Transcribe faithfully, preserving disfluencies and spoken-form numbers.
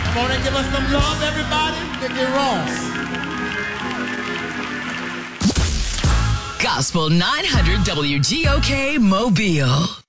Come on and give us some love, everybody. Dickie Ross. Gospel nine hundred W G O K Mobile.